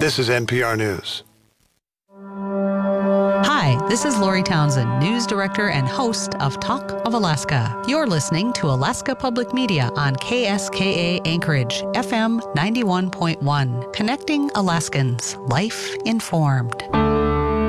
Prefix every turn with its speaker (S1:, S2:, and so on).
S1: This is NPR News.
S2: Hi, this is Lori Townsend, News Director and host of Talk of Alaska. You're listening to Alaska Public Media on KSKA Anchorage, FM 91.1, connecting Alaskans, life informed.